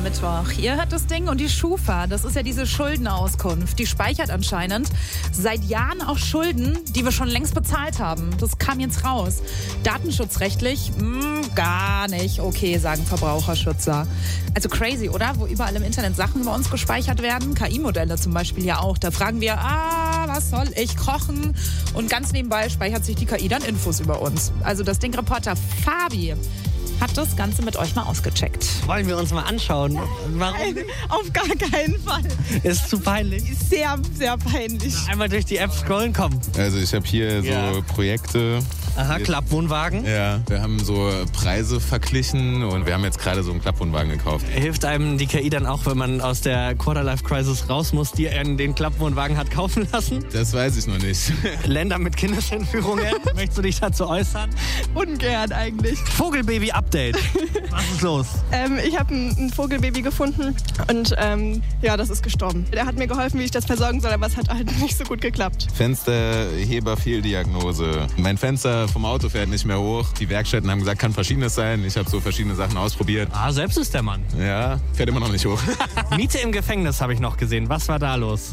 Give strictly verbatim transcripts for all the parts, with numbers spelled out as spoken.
Mittwoch. Ihr hört das Ding und die Schufa, das ist ja diese Schuldenauskunft. Die speichert anscheinend seit Jahren auch Schulden, die wir schon längst bezahlt haben. Das kam jetzt raus. Datenschutzrechtlich, mh, gar nicht okay, sagen Verbraucherschützer. Also crazy, oder? Wo überall im Internet Sachen über uns gespeichert werden. K I-Modelle zum Beispiel ja auch. Da fragen wir, ah, was soll ich kochen? Und ganz nebenbei speichert sich die K I dann Infos über uns. Also das Ding-Reporter Fabi hat das Ganze mit euch mal ausgecheckt. Wollen wir uns mal anschauen? Warum? Nein, auf gar keinen Fall. Ist zu peinlich. Sehr, sehr peinlich. Einmal durch die App scrollen, komm. Also ich habe hier Ja. so Projekte. Aha, Klappwohnwagen. Ja, wir haben so Preise verglichen und wir haben jetzt gerade so einen Klappwohnwagen gekauft. Hilft einem die K I dann auch, wenn man aus der Quarterlife-Crisis raus muss, die er in den Klappwohnwagen hat kaufen lassen? Das weiß ich noch nicht. Länder mit Kindesentführungen. Möchtest du dich dazu äußern? Ungern eigentlich. Vogelbaby-Update. Was ist los? Ähm, ich habe ein, ein Vogelbaby gefunden und ähm, ja, das ist gestorben. Der hat mir geholfen, wie ich das versorgen soll, aber es hat halt nicht so gut geklappt. Fensterheberfehldiagnose. Mein Fenster vom Auto fährt nicht mehr hoch. Die Werkstätten haben gesagt, kann verschiedenes sein. Ich habe so verschiedene Sachen ausprobiert. Ah, selbst ist der Mann. Ja, fährt immer noch nicht hoch. Miete im Gefängnis habe ich noch gesehen. Was war da los?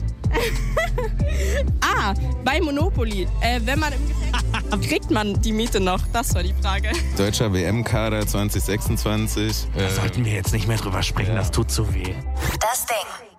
Ah, bei Monopoly. Äh, wenn man im Gefängnis kriegt man die Miete noch? Das war die Frage. Deutscher W M-Kader zwanzig sechsundzwanzig. Da sollten wir jetzt nicht mehr drüber sprechen, Ja. das tut zu weh. Das Ding.